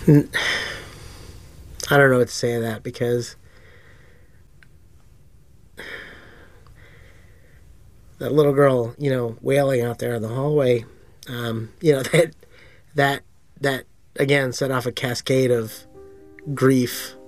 I don't know what to say to that because that little girl, wailing out there in the hallway, that that again set off a cascade of grief